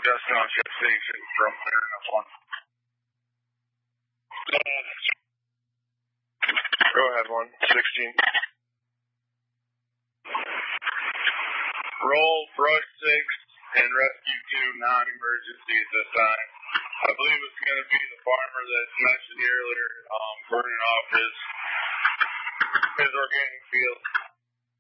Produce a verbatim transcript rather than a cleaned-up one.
Justin on shift station from there in F one. Go ahead, one sixteen. Roll brush six and rescue two non-emergency at this time. I believe it's going to be the farmer that mentioned earlier, um, burning off his his organic field.